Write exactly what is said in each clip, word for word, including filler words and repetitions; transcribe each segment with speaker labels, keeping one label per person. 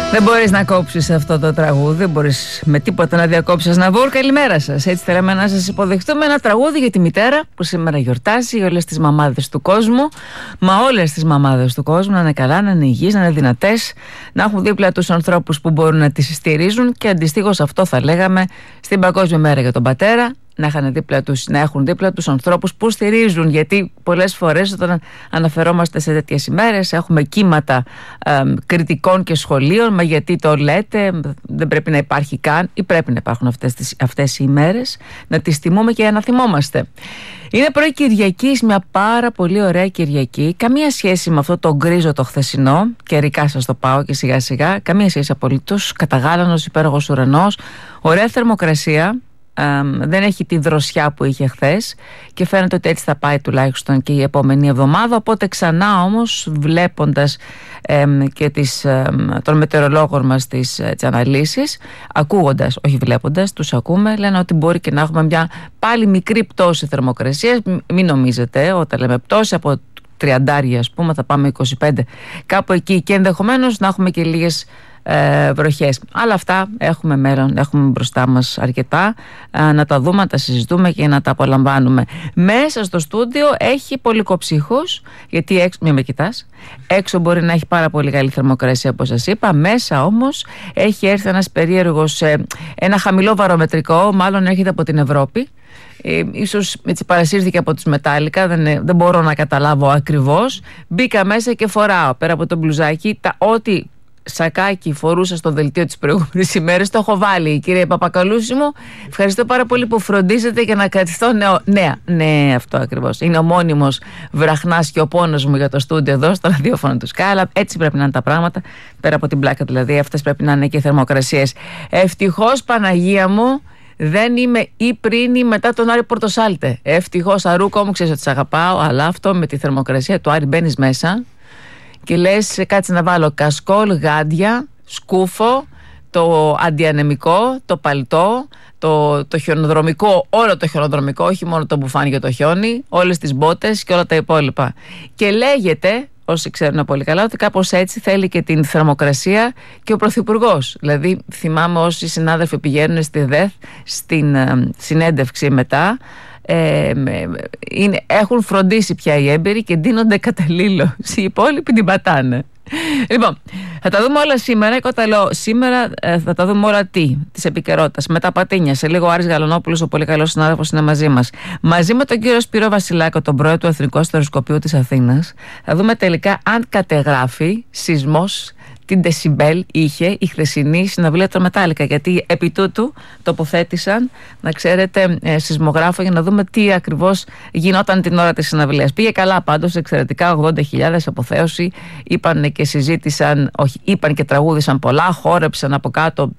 Speaker 1: Δεν μπορείς να κόψεις αυτό το τραγούδι, δεν μπορείς με τίποτα να διακόψεις. Ναβούρ, καλημέρα σας. Έτσι θέλαμε να σας υποδεχτούμε ένα τραγούδι για τη μητέρα που σήμερα γιορτάζει, όλες τις μαμάδες του κόσμου. Μα όλες τις μαμάδες του κόσμου να είναι καλά, να είναι υγιείς, να είναι δυνατές, να έχουν δίπλα τους ανθρώπους που μπορούν να τις στηρίζουν. Και αντιστοίχως αυτό θα λέγαμε στην Παγκόσμια Μέρα για τον Πατέρα. Να, έχουν δίπλα τους, να έχουν δίπλα τους ανθρώπους που στηρίζουν, γιατί πολλές φορές όταν αναφερόμαστε σε τέτοιες ημέρες έχουμε κύματα ε, κριτικών και σχολείων. Μα γιατί το λέτε, δεν πρέπει να υπάρχει καν, ή πρέπει να υπάρχουν αυτές, τις, αυτές οι ημέρες, να τις τιμούμε και να θυμόμαστε. Είναι πρωί Κυριακής, μια πάρα πολύ ωραία Κυριακή. Καμία σχέση με αυτό το γκρίζο το χθεσινό, καιρικά σας το πάω και σιγά σιγά. Καμία σχέση απολύτως. Καταγάλανος, υπέροχος ουρανός, ωραία θερμοκρασία. Um, δεν έχει τη δροσιά που είχε χθες και φαίνεται ότι έτσι θα πάει τουλάχιστον και η επόμενη εβδομάδα. Οπότε ξανά όμως, βλέποντας um, και τις, um, των μετεωρολόγων μας τις, τις αναλύσεις, ακούγοντας, όχι βλέποντας, τους ακούμε, λένε ότι μπορεί και να έχουμε μια πάλι μικρή πτώση θερμοκρασίας. Μην νομίζετε, όταν λέμε πτώση από τριάντα ας πούμε θα πάμε είκοσι πέντε κάπου εκεί, και ενδεχομένως να έχουμε και λίγες Ε, βροχές. Αλλά αυτά έχουμε μέλλον, έχουμε μπροστά μας αρκετά ε, να τα δούμε, να τα συζητούμε και να τα απολαμβάνουμε. Μέσα στο στούντιο έχει πολυκοψύχος, γιατί έξω, μην με κοιτάς, έξω μπορεί να έχει πάρα πολύ καλή θερμοκρασία όπως σας είπα, μέσα όμως έχει έρθει ένας περίεργος, ε, ένα χαμηλό βαρομετρικό, μάλλον έρχεται από την Ευρώπη. Ε, ίσως έτσι παρασύρθηκε από τους Μετάλλικα, δεν, δεν μπορώ να καταλάβω ακριβώς. Μπήκα μέσα και φοράω πέρα από το μπλουζάκι τα ό,τι σακάκι φορούσα στο δελτίο τις προηγούμενες ημέρες, το έχω βάλει. Κύριε Παπακαλούση μου, ευχαριστώ πάρα πολύ που φροντίζετε για να κρατηθώ νέο. Ναι, ναι, αυτό ακριβώς. Είναι ο μόνιμος βραχνάς και ο πόνος μου για το στούντιο εδώ, στο ραδιόφωνο του Sky. Αλλά έτσι πρέπει να είναι τα πράγματα. Πέρα από την πλάκα δηλαδή, αυτές πρέπει να είναι και οι θερμοκρασίες. Ευτυχώς, Παναγία μου, δεν είμαι ή πριν ή μετά τον Άρη Πορτοσάλτε. Ευτυχώς, Αρούκο μου, ξέρεις ότι σε αγαπάω, αλλά αυτό με τη θερμοκρασία του Άρη μπαίνεις μέσα και λες κάτσε να βάλω κασκόλ, γάντια, σκούφο, το αντιανεμικό, το παλτό, το, το χιονοδρομικό, όλο το χιονοδρομικό, όχι μόνο το μπουφάνι για το χιόνι, όλες τις μπότες και όλα τα υπόλοιπα. Και λέγεται, όσοι ξέρουν πολύ καλά, ότι κάπως έτσι θέλει και την θερμοκρασία και ο Πρωθυπουργός. Δηλαδή θυμάμαι όσοι συνάδελφοι πηγαίνουν στη ΔΕΘ στην ε, συνέντευξη μετά, Ε, είναι, έχουν φροντίσει πια οι έμπειροι και ντύνονται καταλήλως. Οι υπόλοιποι την πατάνε. Λοιπόν, θα τα δούμε όλα σήμερα. Και όταν λέω σήμερα, ε, θα τα δούμε όλα τι της επικαιρότητας. Με τα πατίνια. Σε λίγο ο Άρης Γαλανόπουλος, ο πολύ καλός συνάδελφος, είναι μαζί μας. Μαζί με τον κύριο Σπύρο Βασιλάκο, τον πρόεδρο του Εθνικού Αστεροσκοπείου της Αθήνας, θα δούμε τελικά αν κατεγράφει σεισμός την δεσιμπέλ είχε η χθεσινή συναυλία των Μετάλλικα. Γιατί επί τούτου τοποθέτησαν, να ξέρετε, ε, σεισμογράφο για να δούμε τι ακριβώς γινόταν την ώρα της συναυλίας. Πήγε καλά πάντως, εξαιρετικά, ογδόντα χιλιάδες αποθέωση. Είπαν και συζήτησαν, όχι, είπαν και τραγούδισαν πολλά, χόρεψαν από κάτω.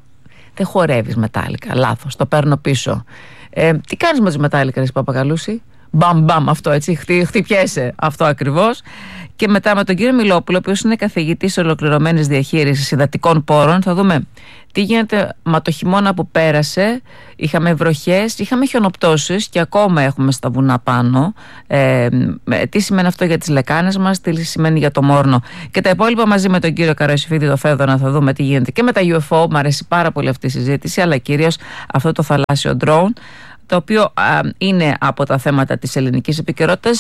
Speaker 1: Δεν χορεύεις Μετάλλικα, λάθος, το παίρνω πίσω. Ε, τι κάνεις με τους Μετάλλικα, ρε Παπακαλούση? Μπαμ μπαμ, αυτό έτσι, χτυ, χτυπιέσαι, αυτό ακριβώς. Και μετά με τον κύριο Μιλόπουλο, ο οποίος είναι καθηγητής ολοκληρωμένης διαχείρισης υδατικών πόρων, θα δούμε τι γίνεται με το χειμώνα που πέρασε. Είχαμε βροχές, είχαμε χιονοπτώσεις και ακόμα έχουμε στα βουνά πάνω. Ε, τι σημαίνει αυτό για τις λεκάνες μας, τι σημαίνει για το Μόρνο. Και τα υπόλοιπα μαζί με τον κύριο Καραϊσφίδη, το Φέδωνα, θα δούμε τι γίνεται και με τα γιου εφ ο. Μου αρέσει πάρα πολύ αυτή η συζήτηση, αλλά κυρίως αυτό το θαλάσσιο drone, το οποίο α, είναι από τα θέματα της ελληνικής επικαιρότητας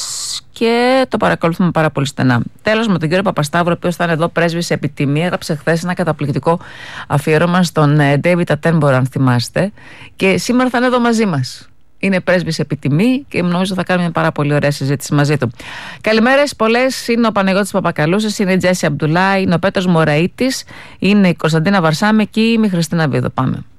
Speaker 1: και το παρακολουθούμε πάρα πολύ στενά. Τέλος, με τον κύριο Παπασταύρο, ο οποίος θα είναι εδώ πρέσβης σε επιτιμία, έγραψε χθες ένα καταπληκτικό αφιέρωμα στον David Attenborough, αν θυμάστε, και σήμερα θα είναι εδώ μαζί μας. Είναι πρέσβης επιτιμή και νομίζω θα κάνουμε μια πάρα πολύ ωραία συζήτηση μαζί του. Καλημέρες πολλές. Είναι ο Παναγιώτης Παπακαλούσης, είναι η Τζέσι Αμπτουλά, είναι ο Πέτρος Μωραΐτης, είναι η Κωνσταντίνα Βαρσάμη και είμαι η Χριστίνα Βίδο. Πάμε.